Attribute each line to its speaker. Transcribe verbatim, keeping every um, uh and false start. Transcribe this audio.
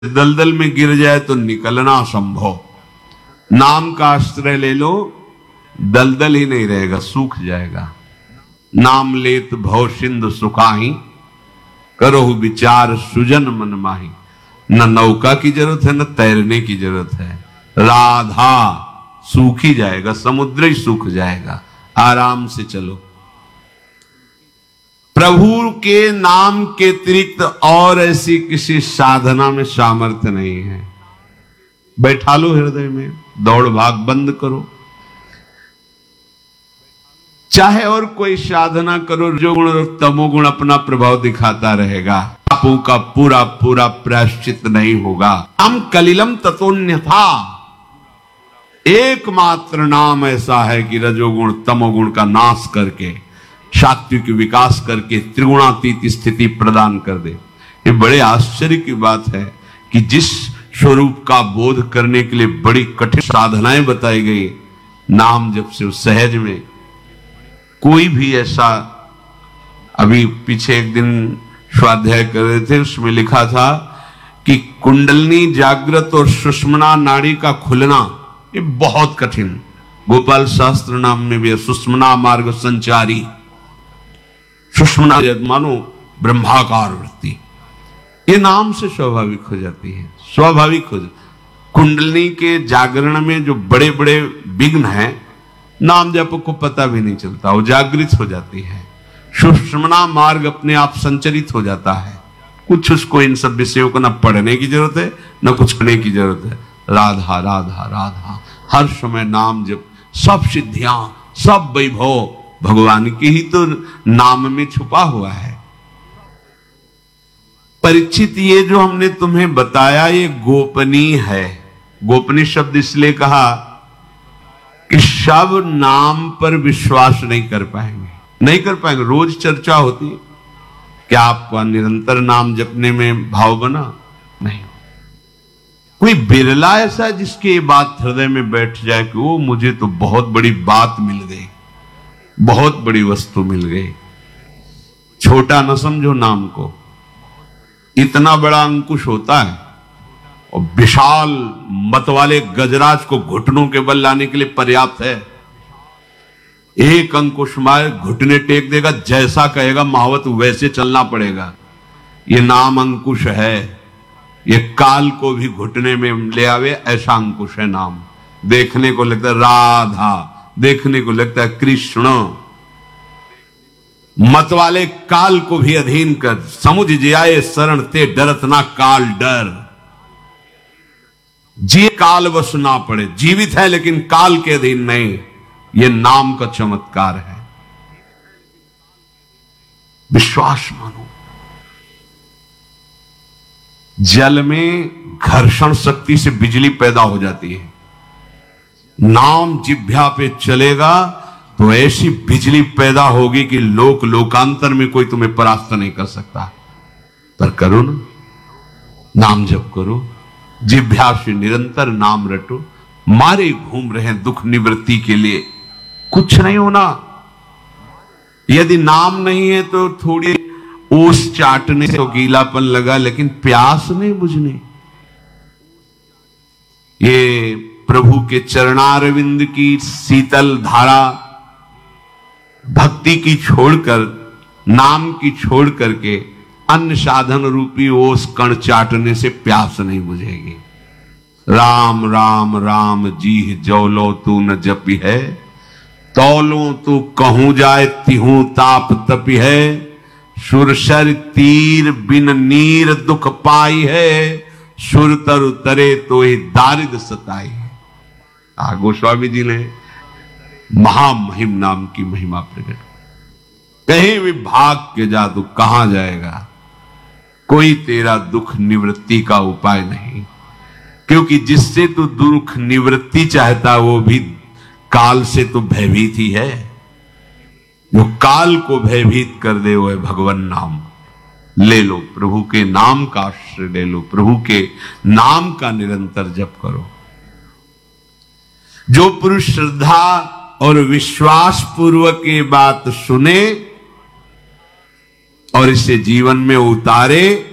Speaker 1: दलदल में गिर जाए तो निकलना असंभव। नाम का आश्रय ले लो, दलदल ही नहीं रहेगा, सूख जाएगा। नाम लेत भव सिंधु सुखाही, करो विचार सुजन मन माही। न नौका की जरूरत है, न तैरने की जरूरत है। राधा सूख ही जाएगा, समुद्र ही सूख जाएगा। आराम से चलो। प्रभु के नाम के अतिरिक्त और ऐसी किसी साधना में सामर्थ्य नहीं है। बैठा लो हृदय में, दौड़ भाग बंद करो। चाहे और कोई साधना करो, जो गुण और तमोगुण अपना प्रभाव दिखाता रहेगा, पापों का पूरा पूरा प्रायश्चित नहीं होगा। हम कलिलम ततोन्यथा, एकमात्र नाम ऐसा है कि रजोगुण तमोगुण का नाश करके सात्विक विकास करके त्रिगुणातीत स्थिति प्रदान कर दे। ये बड़े आश्चर्य की बात है कि जिस स्वरूप का बोध करने के लिए बड़ी कठिन साधनाएं बताई गई, नाम जब से सहज में कोई भी ऐसा। अभी पीछे एक दिन स्वाध्याय कर रहे थे, उसमें लिखा था कि कुंडलनी जागृत और सुषुम्ना नाड़ी का खुलना ये बहुत कठिन। गोपाल शास्त्र नाम में भी है, सुषुम्ना मार्ग संचारी। सुषुम्ना मानो ब्रह्माकार वृत्ति, ये नाम से स्वाभाविक हो जाती है, स्वाभाविक हो जाती। कुंडलनी के जागरण में जो बड़े बड़े विघ्न हैं, नाम जप को पता भी नहीं चलता, वो जागृत हो जाती है। सुषुम्ना मार्ग अपने आप संचरित हो जाता है। कुछ उसको इन सब विषयों को न पढ़ने की जरूरत है, न कुछ करने की जरूरत है। राधा राधा राधा, हर समय नाम जप, सब सिद्धियां सब वैभव भगवान की ही तो नाम में छुपा हुआ है। परीक्षित, ये जो हमने तुम्हें बताया ये गोपनीय है। गोपनीय शब्द इसलिए कहा कि सब नाम पर विश्वास नहीं कर पाएंगे, नहीं कर पाएंगे। रोज चर्चा होती, क्या आपका निरंतर नाम जपने में भाव बना? नहीं। कोई बिरला ऐसा जिसकी ये बात हृदय में बैठ जाए कि वो मुझे तो बहुत बड़ी बात मिल गई, बहुत बड़ी वस्तु मिल गई। छोटा न समझो नाम को, इतना बड़ा अंकुश होता है और विशाल मत वाले गजराज को घुटनों के बल लाने के लिए पर्याप्त है। एक अंकुश मार घुटने टेक देगा, जैसा कहेगा महावत वैसे चलना पड़ेगा। ये नाम अंकुश है, ये काल को भी घुटने में ले आवे, ऐसा अंकुश है नाम। देखने को लगता है राधा, देखने को लगता है कृष्ण। मत वाले काल को भी अधीन कर, समुझ जाए शरण ते डरत ना काल डर। जी काल वश ना पड़े, जीवित है लेकिन काल के अधीन नहीं। यह नाम का चमत्कार है। विश्वास मानो। जल में घर्षण शक्ति से बिजली पैदा हो जाती है, नाम जिह्वा पे चलेगा तो ऐसी बिजली पैदा होगी कि लोक लोकांतर में कोई तुम्हें परास्त नहीं कर सकता। पर करो ना, नाम जप करो, जिह्वा से निरंतर नाम रटो। मारे घूम रहे हैं दुख निवृत्ति के लिए, कुछ नहीं होना। यदि नाम नहीं है तो थोड़ी ओस चाटने से तो गीलापन लगा, लेकिन प्यास नहीं बुझने। ये प्रभु के चरणारविंद की शीतल धारा भक्ति की छोड़कर, नाम की छोड़ करके अन्य साधन रूपी ओस कण चाटने से प्यास नहीं बुझेगी। राम राम राम जी जौलो तू न जपी है, तौलो तू कहूं जाए तिहू ताप तपी है। सुरसर तीर बिन नीर दुख पाई है, सुर तर उतरे तो ही दारिद सताई है। गोस्वामी जी ने महामहिम नाम की महिमा प्रकट। कहीं भी भाग के जा तो कहां जाएगा, कोई तेरा दुख निवृत्ति का उपाय नहीं। क्योंकि जिससे तू दुख निवृत्ति चाहता वो भी काल से तो भयभीत ही है। जो काल को भयभीत कर दे वो है भगवान नाम। ले लो, प्रभु के नाम का आश्रय ले लो, प्रभु के नाम का निरंतर जप करो। जो पुरुष श्रद्धा और विश्वास पूर्वक ये बात सुने और इसे जीवन में उतारे,